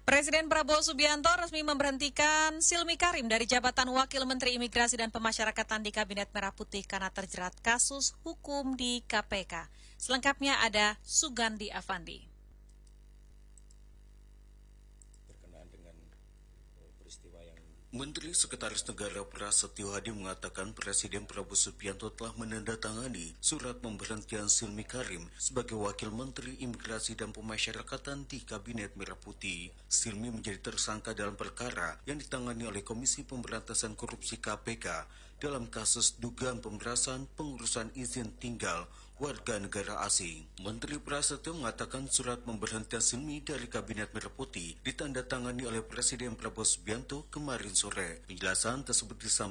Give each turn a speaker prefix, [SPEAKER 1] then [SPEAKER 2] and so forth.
[SPEAKER 1] Presiden Prabowo Subianto resmi memberhentikan Silmi Karim dari jabatan Wakil Menteri Imigrasi dan Pemasyarakatan di Kabinet Merah Putih karena terjerat kasus hukum di KPK. Selengkapnya ada Sugandi Avandi.
[SPEAKER 2] Berkenaan dengan peristiwa yang
[SPEAKER 3] Menteri Sekretaris Negara Prasetyo Hadi mengatakan Presiden Prabowo Subianto telah menandatangani surat pemberhentian Silmi Karim sebagai Wakil Menteri Imigrasi dan Pemasyarakatan di Kabinet Merah Putih. Silmi menjadi tersangka dalam perkara yang ditangani oleh Komisi Pemberantasan Korupsi KPK dalam kasus dugaan pemerasan pengurusan izin tinggal warga negara asing. Menteri Prasetyo mengatakan surat pemberhentian Silmi dari Kabinet Merah Putih ditandatangani oleh Presiden Prabowo Subianto kemarin sore. Penjelasan tersebut disampaikan